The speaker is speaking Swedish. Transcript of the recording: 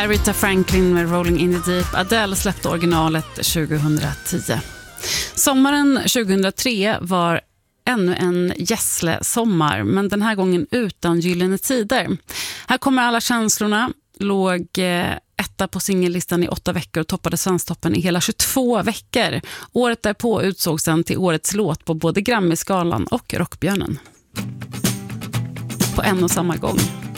Aretha Franklin med Rolling in the Deep. Adele släppte originalet 2010. Sommaren 2003 var ännu en Gessle-sommar, men den här gången utan gyllene tider. Här kommer alla känslorna, låg etta på singellistan i 8 veckor och toppade Svensktoppen i hela 22 veckor. Året därpå utsågs den till årets låt på både Grammy-skalan och Rockbjörnen. På en och samma gång.